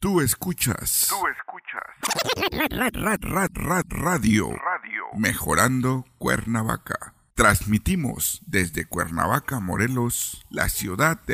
Tú escuchas. Radio. Mejorando Cuernavaca. Transmitimos desde Cuernavaca, Morelos, la ciudad de